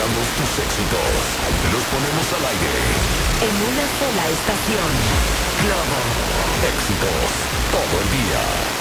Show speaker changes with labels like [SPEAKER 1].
[SPEAKER 1] Buscamos tus éxitos. Los ponemos al aire.
[SPEAKER 2] En una sola estación. Globo.
[SPEAKER 1] Éxitos todo el día.